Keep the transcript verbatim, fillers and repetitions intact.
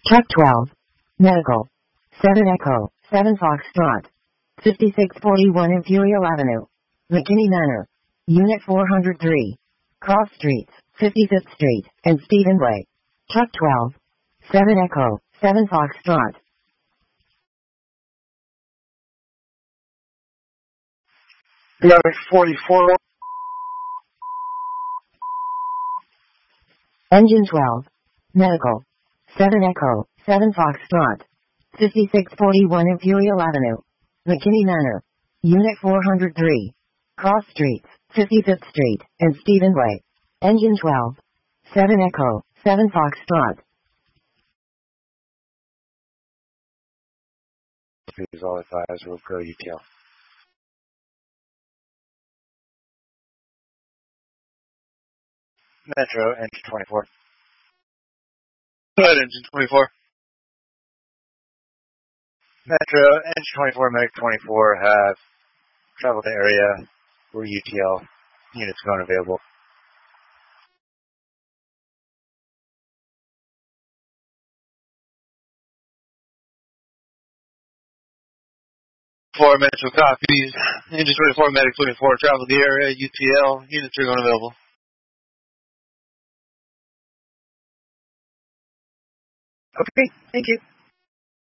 Truck twelve. Medical. seven Echo, seven Foxtrot. fifty-six forty-one Imperial Avenue. McKinney Manor. Unit four oh three. Cross Streets, fifty-fifth Street, and Stephen Way. Truck twelve. seven Echo, seven Foxtrot. Number forty-four. Engine twelve. Medical. seven Echo, seven Foxtrot. fifty-six forty-one Imperial Avenue. McKinney Manor. Unit four oh three. Cross Streets, fifty-fifth Street, and Stephen Way. Engine twelve. seven Echo, seven Foxtrot. Please all advise will go U T L. Metro, engine twenty-four. Go ahead, engine twenty-four. Metro, engine twenty-four, medic twenty-four have traveled the area where U T L units are unavailable. Four Metro copies. Engine twenty-four, medic twenty-four traveled the area. U T L units are unavailable. Okay, thank you.